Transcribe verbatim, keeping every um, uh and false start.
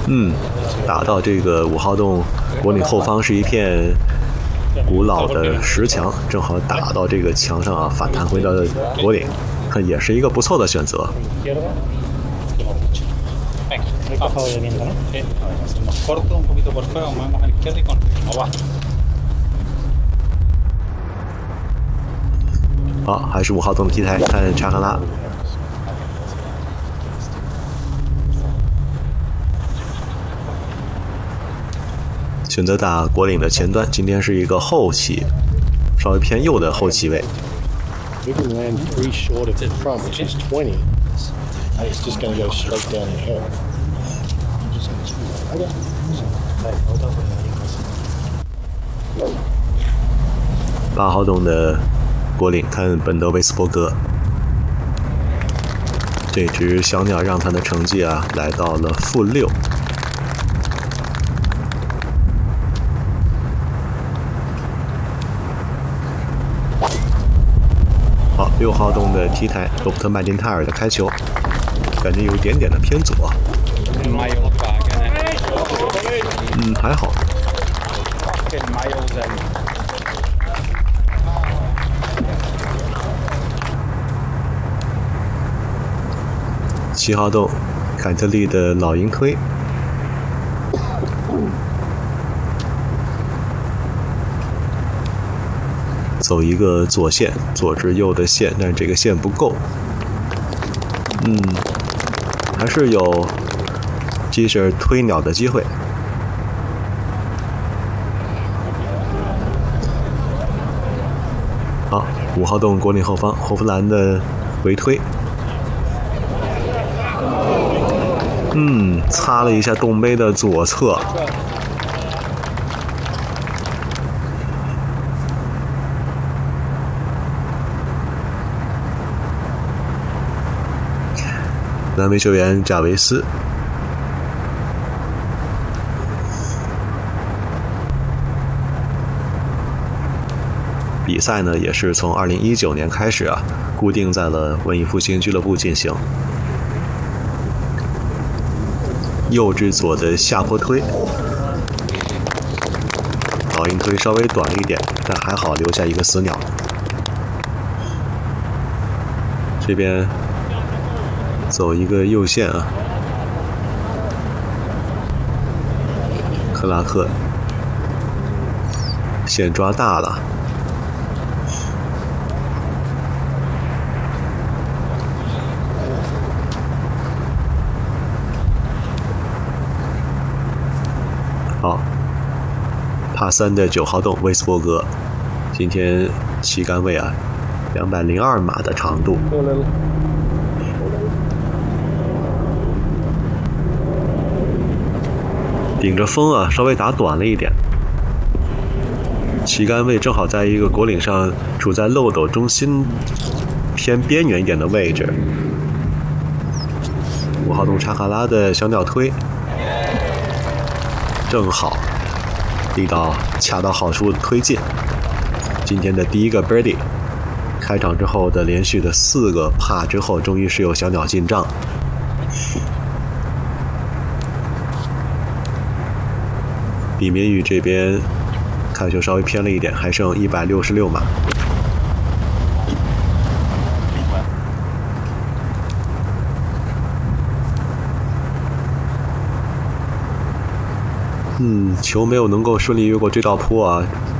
嗯，打到这个五号洞果岭后方是一片古老的石墙，正好打到这个墙上啊，反弹回到果岭，看也是一个不错的选择。好，还是五号洞的 T 台，看查克拉。选择打果岭的前端，今天是一个后起，稍微偏右的后起位。 We can land three short of the front, which is twenty. It's just going to go straight down the hill. 八号洞的果岭，看本德维斯伯格。这只小鸟让它的成绩啊来到了负六。好，六号洞的 T 台，罗伯特麦金泰尔的开球，感觉有一点点的偏左。嗯，还好。七号洞，凯特利的老鹰推。走一个左线，左至右的线，但是这个线不够。嗯，还是有继续推鸟的机会。好，五号洞果岭后方，霍夫兰的回推。嗯，擦了一下洞杯的左侧。南美球员贾维斯，比赛呢也是从二零一九年开始啊，固定在了文艺复兴俱乐部进行。右至左的下坡推，老鹰推稍微短了一点，但还好留下一个死鸟。这边走一个右线啊，克拉克线抓大了。好，帕三的九号洞威斯伯格，今天旗杆位啊，两百零二码的长度。顶着风啊，稍微打短了一点。旗杆位正好在一个果岭上，处在漏斗中心偏边缘一点的位置。五号洞查卡拉的小鸟推，正好力道恰到好处推进。今天的第一个 birdie， 开场之后的连续的四个帕之后，终于是有小鸟进账。李明宇这边开球稍微偏了一点，还剩一百六十六码。嗯，球没有能够顺利越过这道坡啊，